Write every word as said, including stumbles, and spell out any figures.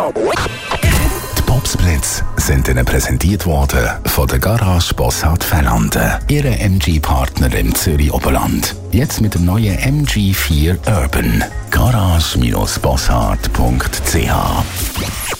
Die Popsplits sind Ihnen präsentiert worden von der Garage Bossart Fellanden, Ihre M G-Partner im Zürich-Oberland. Jetzt mit dem neuen M G vier Urban. garage Bindestrich bossart punkt c h